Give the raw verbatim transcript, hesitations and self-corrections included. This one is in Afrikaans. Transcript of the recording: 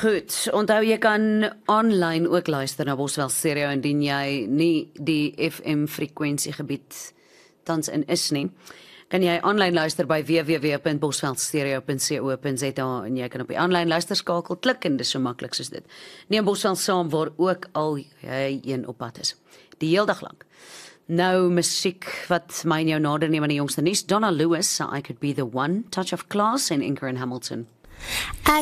Goed, onthou jy kan online ook luister na Bosveld Stereo indien jy nie die F M frekwensiegebied tans in is nie. Kan jy online luister by w w w punt bosveldstereo punt co punt za en jy kan op die aanlyn luisterskakel klik en dis so maklik soos dit. Neem Bosveld saam waar ook al jy een op pad is. Die heel dag lank. Nou musiek wat my en jou nader neem aan die jongste nuus. Donna Lewis, I Could Be The One, Touch of Class en Inker en Hamilton. I